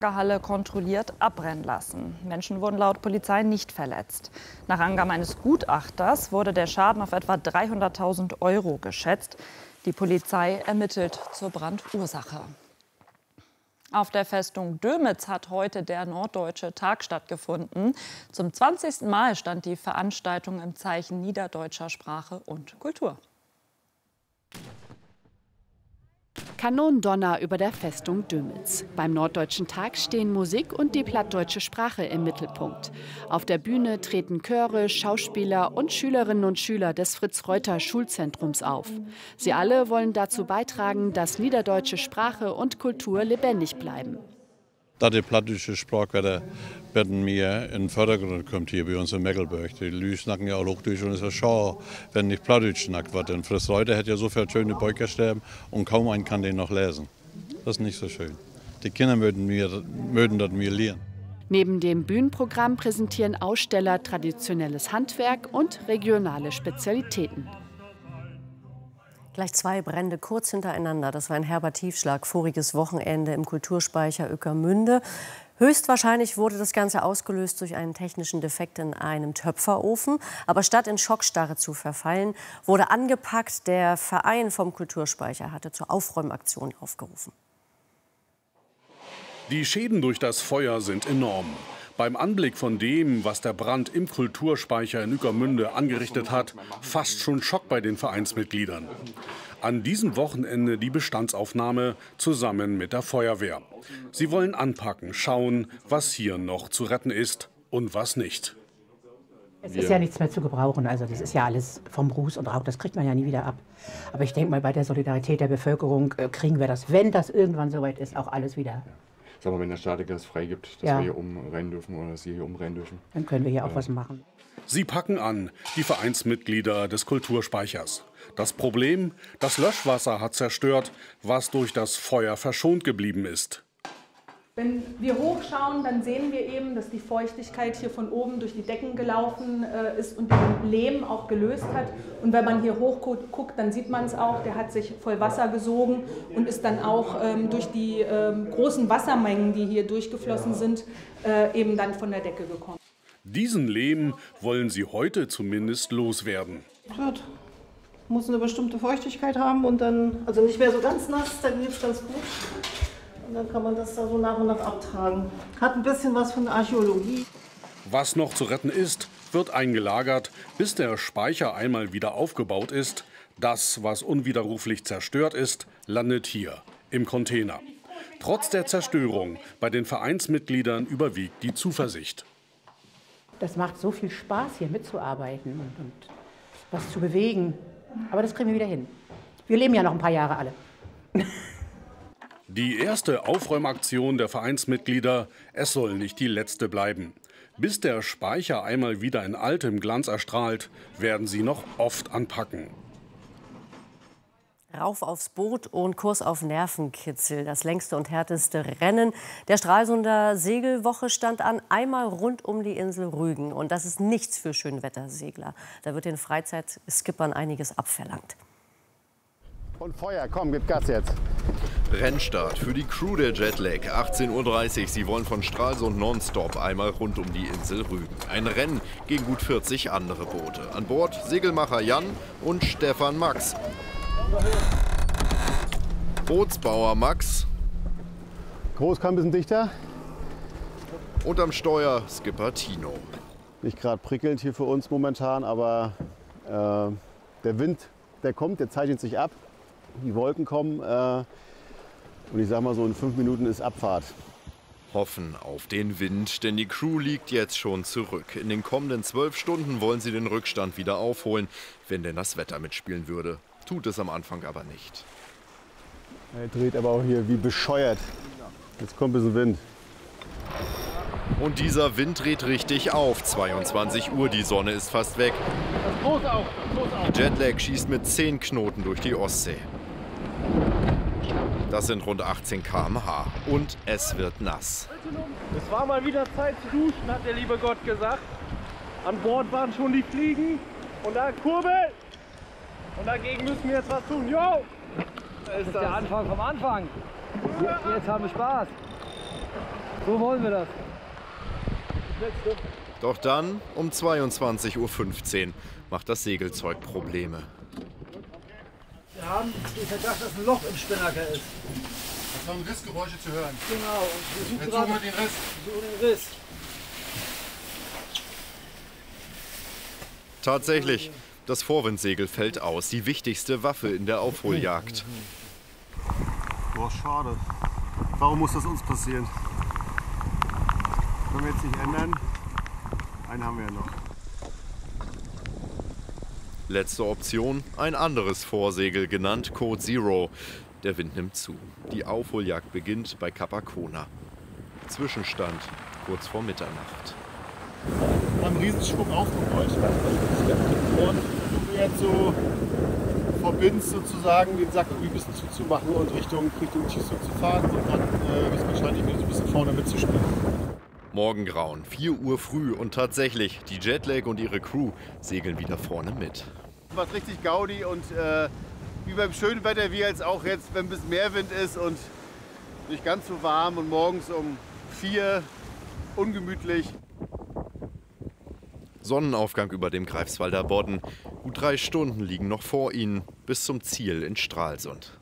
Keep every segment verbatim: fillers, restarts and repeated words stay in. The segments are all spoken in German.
Halle kontrolliert abbrennen lassen. Menschen wurden laut Polizei nicht verletzt. Nach Angaben eines Gutachters wurde der Schaden auf etwa dreihunderttausend Euro geschätzt. Die Polizei ermittelt zur Brandursache. Auf der Festung Dömitz hat heute der Norddeutsche Tag stattgefunden. Zum zwanzigsten Mal stand die Veranstaltung im Zeichen niederdeutscher Sprache und Kultur. Kanonendonner über der Festung Dömitz. Beim Norddeutschen Tag stehen Musik und die plattdeutsche Sprache im Mittelpunkt. Auf der Bühne treten Chöre, Schauspieler und Schülerinnen und Schüler des Fritz-Reuter-Schulzentrums auf. Sie alle wollen dazu beitragen, dass niederdeutsche Sprache und Kultur lebendig bleiben. Da die plattdeutsche Sprache wieder, wieder mehr in den Vordergrund kommt hier bei uns in Meckelburg. Die Leute schnacken ja auch Hochdeutsch und es ist ja schade, wenn nicht Plattdeutsch schnackt wird. Denn Fritz Reuter hat ja so viele schöne Beukersterben und kaum ein kann den noch lesen. Das ist nicht so schön. Die Kinder möchten, mir, möchten das mir lernen. Neben dem Bühnenprogramm präsentieren Aussteller traditionelles Handwerk und regionale Spezialitäten. Gleich zwei Brände kurz hintereinander. Das war ein herber Tiefschlag voriges Wochenende im Kulturspeicher Ueckermünde. Höchstwahrscheinlich wurde das Ganze ausgelöst durch einen technischen Defekt in einem Töpferofen. Aber statt in Schockstarre zu verfallen, wurde angepackt. Der Verein vom Kulturspeicher hatte zur Aufräumaktion aufgerufen. Die Schäden durch das Feuer sind enorm. Beim Anblick von dem, was der Brand im Kulturspeicher in Ueckermünde angerichtet hat, fast schon Schock bei den Vereinsmitgliedern. An diesem Wochenende die Bestandsaufnahme zusammen mit der Feuerwehr. Sie wollen anpacken, schauen, was hier noch zu retten ist und was nicht. Es ist ja nichts mehr zu gebrauchen, also das ist ja alles vom Ruß und Rauch, das kriegt man ja nie wieder ab. Aber ich denke mal, bei der Solidarität der Bevölkerung äh, kriegen wir das, wenn das irgendwann soweit ist, auch alles wieder. Sag mal, wenn der Statiker es freigibt, dass Ja. wir hier umrennen dürfen oder dass Sie hier umrennen dürfen. Dann können wir hier auch was machen. Sie packen an, die Vereinsmitglieder des Kulturspeichers. Das Problem, das Löschwasser hat zerstört, was durch das Feuer verschont geblieben ist. Wenn wir hochschauen, dann sehen wir eben, dass die Feuchtigkeit hier von oben durch die Decken gelaufen äh, ist und den Lehm auch gelöst hat. Und wenn man hier hoch guckt, dann sieht man es auch, der hat sich voll Wasser gesogen und ist dann auch ähm, durch die ähm, großen Wassermengen, die hier durchgeflossen sind, äh, eben dann von der Decke gekommen. Diesen Lehm wollen sie heute zumindest loswerden. Gut. Muss eine bestimmte Feuchtigkeit haben und dann, also nicht mehr so ganz nass, dann geht es ganz gut. Und dann kann man das da so nach und nach abtragen. Hat ein bisschen was von der Archäologie. Was noch zu retten ist, wird eingelagert, bis der Speicher einmal wieder aufgebaut ist. Das, was unwiderruflich zerstört ist, landet hier im Container. Trotz der Zerstörung bei den Vereinsmitgliedern überwiegt die Zuversicht. Das macht so viel Spaß, hier mitzuarbeiten und, und was zu bewegen. Aber das kriegen wir wieder hin. Wir leben ja noch ein paar Jahre alle. Die erste Aufräumaktion der Vereinsmitglieder, es soll nicht die letzte bleiben. Bis der Speicher einmal wieder in altem Glanz erstrahlt, werden sie noch oft anpacken. Rauf aufs Boot und Kurs auf Nervenkitzel. Das längste und härteste Rennen der Stralsunder Segelwoche stand an, einmal rund um die Insel Rügen. Und das ist nichts für Schönwettersegler. Da wird den Freizeitskippern einiges abverlangt. Und Feuer, komm, gib Gas jetzt. Rennstart für die Crew der Jetlag. achtzehn Uhr dreißig. Sie wollen von Stralsund nonstop einmal rund um die Insel Rügen. Ein Rennen gegen gut vierzig andere Boote. An Bord Segelmacher Jan und Stefan Max. Bootsbauer Max. Groß, kann ein bisschen dichter. Und am Steuer Skipper Tino. Nicht gerade prickelnd hier für uns momentan, aber äh, der Wind, der kommt, der zeichnet sich ab. Die Wolken kommen äh, und ich sag mal so in fünf Minuten ist Abfahrt. Hoffen auf den Wind, denn die Crew liegt jetzt schon zurück. In den kommenden zwölf Stunden wollen sie den Rückstand wieder aufholen, wenn denn das Wetter mitspielen würde. Tut es am Anfang aber nicht. Er dreht aber auch hier wie bescheuert. Jetzt kommt ein bisschen Wind. Und dieser Wind dreht richtig auf. zweiundzwanzig Uhr, die Sonne ist fast weg. Jetlag schießt mit zehn Knoten durch die Ostsee. Das sind rund achtzehn Kilometer pro Stunde. Und es wird nass. Es war mal wieder Zeit zu duschen, hat der liebe Gott gesagt. An Bord waren schon die Fliegen. Und da Kurbel. Und dagegen müssen wir jetzt was tun. Jo! Das ist der Anfang vom Anfang. Jetzt haben wir Spaß. So wollen wir das. Doch dann, um zweiundzwanzig Uhr fünfzehn, macht das Segelzeug Probleme. Wir haben den Verdacht, dass ein Loch im Spinnaker ist. Das waren Rissgeräusche zu hören. Genau, und wir suchen Jetzt gerade suchen wir den Riss. Wir suchen den Riss. Tatsächlich, das Vorwindsegel fällt aus, die wichtigste Waffe in der Aufholjagd. Boah, schade. Warum muss das uns passieren? Können wir jetzt nicht ändern? Einen haben wir ja noch. Letzte Option, ein anderes Vorsegel, genannt Code Zero. Der Wind nimmt zu. Die Aufholjagd beginnt bei Capacona. Zwischenstand kurz vor Mitternacht. Ein Riesenschwung Aufdruck heute. Und du jetzt so verbindest sozusagen den Sack irgendwie ein bisschen zuzumachen und Richtung, Richtung Tiso zu fahren und dann äh, ist wahrscheinlich wieder so ein bisschen vorne mitzuspielen. Morgengrauen, vier Uhr früh und tatsächlich, die Jetlag und ihre Crew segeln wieder vorne mit. Macht richtig Gaudi und äh, wie beim schönen Wetter, wie jetzt auch jetzt, wenn ein bisschen mehr Wind ist und nicht ganz so warm und morgens um vier ungemütlich. Sonnenaufgang über dem Greifswalder Bodden. Gut drei Stunden liegen noch vor ihnen bis zum Ziel in Stralsund.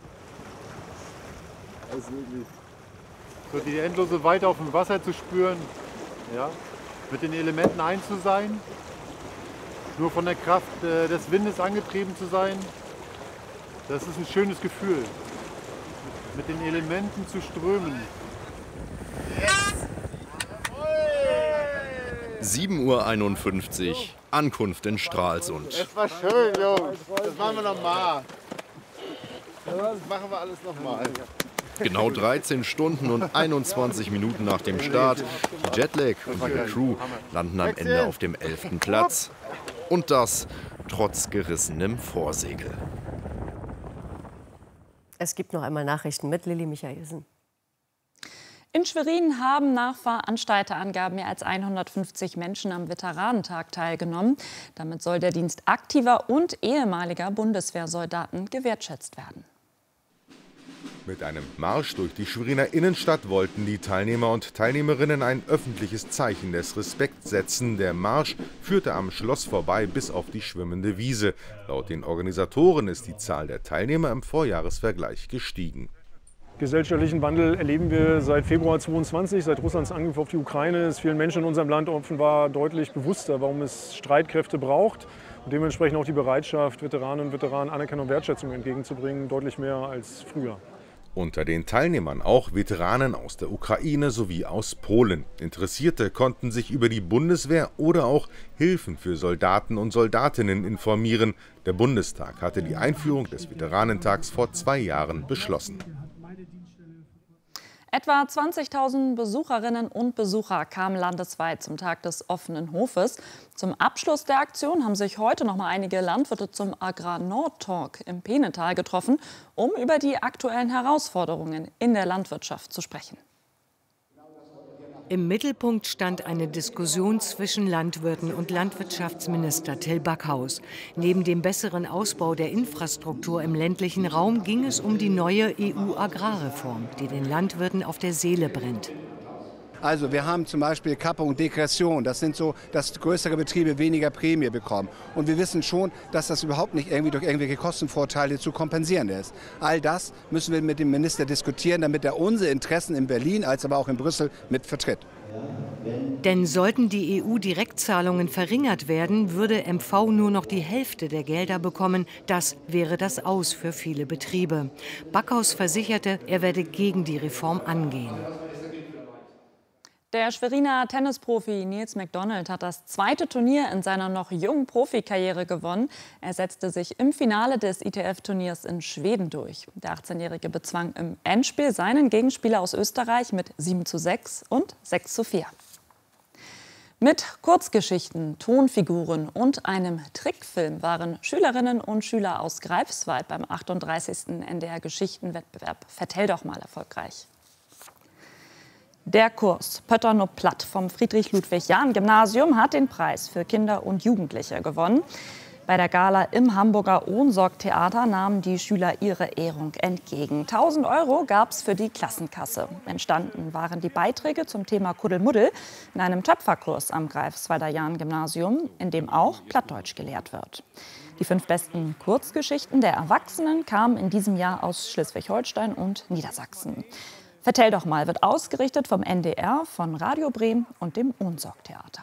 Also wirklich so die endlose Weite auf dem Wasser zu spüren, ja, mit den Elementen eins zu sein, nur von der Kraft äh, des Windes angetrieben zu sein, das ist ein schönes Gefühl, mit den Elementen zu strömen. sieben Uhr einundfünfzig, Ankunft in Stralsund. Es war schön, Jungs. Das machen wir nochmal. Das machen wir alles nochmal. Genau dreizehn Stunden und einundzwanzig Minuten nach dem Start. Die Jetlag und ihre Crew landen am Ende auf dem elften Platz. Und das trotz gerissenem Vorsegel. Es gibt noch einmal Nachrichten mit Lilly Michaelsen. In Schwerin haben nach Veranstalterangaben mehr als hundertfünfzig Menschen am Veteranentag teilgenommen. Damit soll der Dienst aktiver und ehemaliger Bundeswehrsoldaten gewertschätzt werden. Mit einem Marsch durch die Schweriner Innenstadt wollten die Teilnehmer und Teilnehmerinnen ein öffentliches Zeichen des Respekts setzen. Der Marsch führte am Schloss vorbei bis auf die schwimmende Wiese. Laut den Organisatoren ist die Zahl der Teilnehmer im Vorjahresvergleich gestiegen. Gesellschaftlichen Wandel erleben wir seit Februar zweiundzwanzig, seit Russlands Angriff auf die Ukraine. Ist vielen Menschen in unserem Land offenbar deutlich bewusster, warum es Streitkräfte braucht und dementsprechend auch die Bereitschaft, Veteranen und Veteranen Anerkennung und Wertschätzung entgegenzubringen, deutlich mehr als früher. Unter den Teilnehmern auch Veteranen aus der Ukraine sowie aus Polen. Interessierte konnten sich über die Bundeswehr oder auch Hilfen für Soldaten und Soldatinnen informieren. Der Bundestag hatte die Einführung des Veteranentags vor zwei Jahren beschlossen. Etwa zwanzigtausend Besucherinnen und Besucher kamen landesweit zum Tag des offenen Hofes. Zum Abschluss der Aktion haben sich heute noch mal einige Landwirte zum Agrar-Nord-Talk im Peenetal getroffen, um über die aktuellen Herausforderungen in der Landwirtschaft zu sprechen. Im Mittelpunkt stand eine Diskussion zwischen Landwirten und Landwirtschaftsminister Till Backhaus. Neben dem besseren Ausbau der Infrastruktur im ländlichen Raum ging es um die neue E U-Agrarreform, die den Landwirten auf der Seele brennt. Also wir haben zum Beispiel Kappung und Degression. Das sind so, dass größere Betriebe weniger Prämie bekommen. Und wir wissen schon, dass das überhaupt nicht irgendwie durch irgendwelche Kostenvorteile zu kompensieren ist. All das müssen wir mit dem Minister diskutieren, damit er unsere Interessen in Berlin als aber auch in Brüssel mit vertritt. Denn sollten die E U-Direktzahlungen verringert werden, würde M V nur noch die Hälfte der Gelder bekommen. Das wäre das Aus für viele Betriebe. Backhaus versicherte, er werde gegen die Reform angehen. Der Schweriner Tennisprofi Nils McDonald hat das zweite Turnier in seiner noch jungen Profikarriere gewonnen. Er setzte sich im Finale des I T F-Turniers in Schweden durch. Der achtzehnjährige bezwang im Endspiel seinen Gegenspieler aus Österreich mit sieben zu sechs und sechs zu vier. Mit Kurzgeschichten, Tonfiguren und einem Trickfilm waren Schülerinnen und Schüler aus Greifswald beim achtunddreißigsten N D R-Geschichtenwettbewerb Vertell doch mal erfolgreich. Der Kurs Pöttern ob Platt vom Friedrich-Ludwig-Jahn-Gymnasium hat den Preis für Kinder und Jugendliche gewonnen. Bei der Gala im Hamburger Ohnsorg-Theater nahmen die Schüler ihre Ehrung entgegen. tausend Euro gab es für die Klassenkasse. Entstanden waren die Beiträge zum Thema Kuddelmuddel in einem Töpferkurs am Greifswalder Jahn-Gymnasium, in dem auch Plattdeutsch gelehrt wird. Die fünf besten Kurzgeschichten der Erwachsenen kamen in diesem Jahr aus Schleswig-Holstein und Niedersachsen. Vertell doch mal wird ausgerichtet vom N D R, von Radio Bremen und dem Ohnsorg-Theater.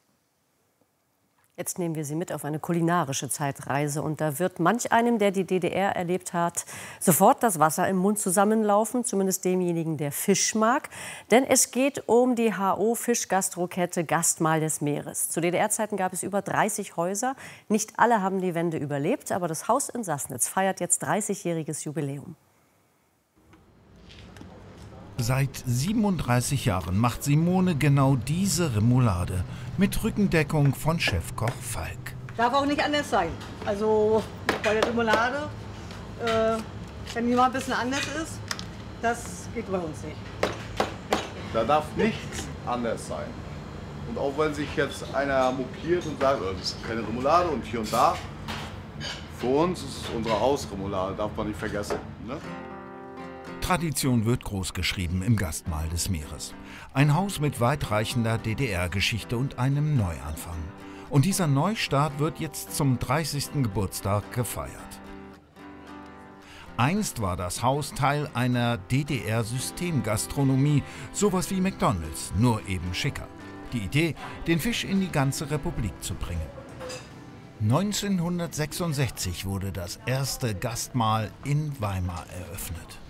Jetzt nehmen wir Sie mit auf eine kulinarische Zeitreise. Und da wird manch einem, der die D D R erlebt hat, sofort das Wasser im Mund zusammenlaufen. Zumindest demjenigen, der Fisch mag. Denn es geht um die H O-Fischgastrokette Gastmahl des Meeres. Zu D D R-Zeiten gab es über dreißig Häuser. Nicht alle haben die Wende überlebt. Aber das Haus in Sassnitz feiert jetzt dreißigjähriges Jubiläum. Seit siebenunddreißig Jahren macht Simone genau diese Remoulade mit Rückendeckung von Chefkoch Falk. Darf auch nicht anders sein. Also bei der Remoulade, äh, wenn die mal ein bisschen anders ist, das geht bei uns nicht. Da darf nichts anders sein. Und auch wenn sich jetzt einer mokiert und sagt, oh, das ist keine Remoulade und hier und da, für uns ist es unsere Hausremoulade, darf man nicht vergessen. Ne? Tradition wird großgeschrieben im Gastmahl des Meeres. Ein Haus mit weitreichender D D R-Geschichte und einem Neuanfang. Und dieser Neustart wird jetzt zum dreißigsten Geburtstag gefeiert. Einst war das Haus Teil einer D D R-Systemgastronomie, sowas wie McDonald's, nur eben schicker. Die Idee, den Fisch in die ganze Republik zu bringen. neunzehnhundertsechsundsechzig wurde das erste Gastmahl in Weimar eröffnet.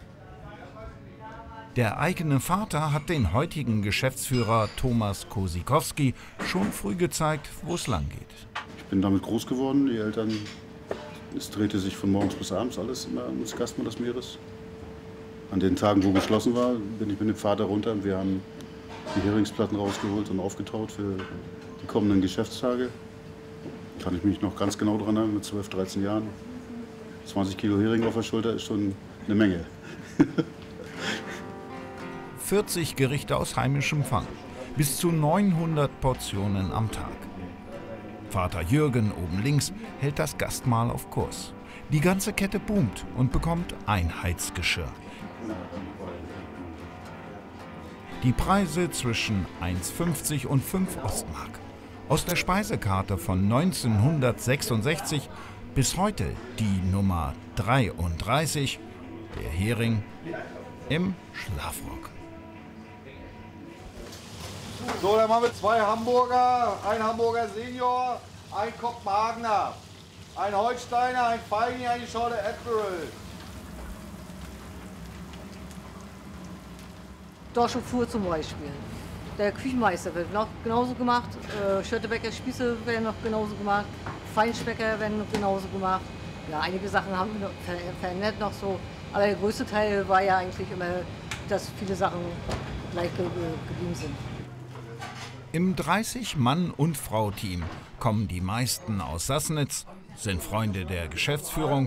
Der eigene Vater hat den heutigen Geschäftsführer Thomas Kosikowski schon früh gezeigt, wo es lang geht. Ich bin damit groß geworden. Die Eltern, es drehte sich von morgens bis abends alles immer ums Gastmahl des Meeres. An den Tagen, wo geschlossen war, bin ich mit dem Vater runter und wir haben die Heringsplatten rausgeholt und aufgetaut für die kommenden Geschäftstage. Da kann ich mich noch ganz genau dran erinnern, mit zwölf, dreizehn Jahren. zwanzig Kilo Hering auf der Schulter ist schon eine Menge. vierzig Gerichte aus heimischem Fang, bis zu neunhundert Portionen am Tag. Vater Jürgen oben links hält das Gastmahl auf Kurs. Die ganze Kette boomt und bekommt Einheitsgeschirr. Die Preise zwischen eins fünfzig und fünf Ostmark. Aus der Speisekarte von neunzehnhundertsechsundsechzig bis heute die Nummer dreiunddreißig, der Hering im Schlafrock. So, dann machen wir zwei Hamburger, ein Hamburger Senior, ein Kopenhagener, ein Holsteiner, ein Feigling, eine Schorle Admiral. Dorschofur zum Beispiel. Der Küchenmeister wird noch genauso gemacht, äh, Schöttebecker Spieße werden noch genauso gemacht, Feinschmecker werden noch genauso gemacht. Ja, einige Sachen haben wir noch ver verändert noch so, aber der größte Teil war ja eigentlich immer, dass viele Sachen gleich ge geblieben sind. Im dreißig-Mann- und Frau-Team kommen die meisten aus Sassnitz, sind Freunde der Geschäftsführung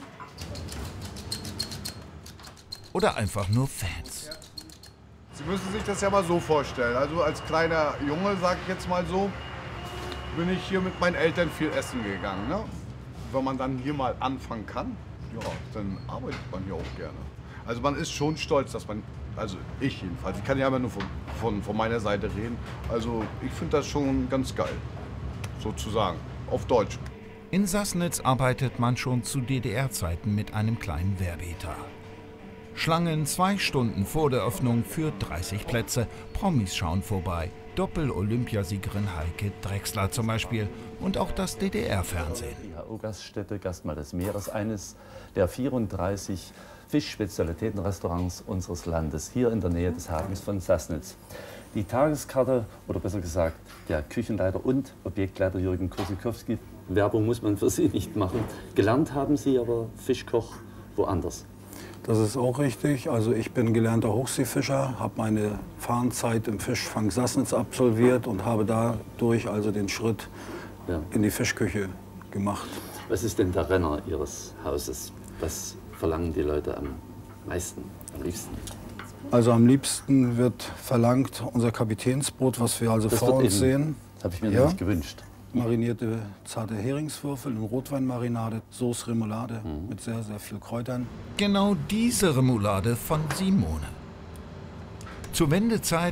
oder einfach nur Fans. Sie müssen sich das ja mal so vorstellen. Also als kleiner Junge, sag ich jetzt mal so, bin ich hier mit meinen Eltern viel essen gegangen. Ne? Wenn man dann hier mal anfangen kann, ja, dann arbeitet man hier auch gerne. Also man ist schon stolz, dass man, also ich jedenfalls, ich kann ja immer nur von, von, von meiner Seite reden. Also ich finde das schon ganz geil, sozusagen, auf Deutsch. In Sassnitz arbeitet man schon zu D D R-Zeiten mit einem kleinen Werbeetat. Schlangen zwei Stunden vor der Öffnung für dreißig Plätze. Promis schauen vorbei. Doppel-Olympiasiegerin Heike Drechsler zum Beispiel. Und auch das D D R-Fernsehen. Die H O-Gaststätte Gastmahl des Meeres, eines der vierunddreißig Fischspezialitätenrestaurants unseres Landes, hier in der Nähe des Hafens von Sassnitz. Die Tageskarte, oder besser gesagt, der Küchenleiter und Objektleiter Jürgen Kosikowski. Werbung muss man für Sie nicht machen. Gelernt haben Sie aber Fischkoch woanders. Das ist auch richtig. Also ich bin gelernter Hochseefischer, habe meine Fahrenzeit im Fischfang Sassnitz absolviert und habe dadurch also den Schritt ja. in die Fischküche gemacht. Was ist denn der Renner Ihres Hauses? Was verlangen die Leute am meisten, am liebsten? Also am liebsten wird verlangt unser Kapitänsbrot, was wir also das vor uns eben, sehen. Das habe ich mir ja. nicht gewünscht. marinierte zarte Heringswürfel in Rotweinmarinade, Sauce Remoulade Mhm. mit sehr, sehr viel Kräutern. Genau diese Remoulade von Simone. Zur Wendezeit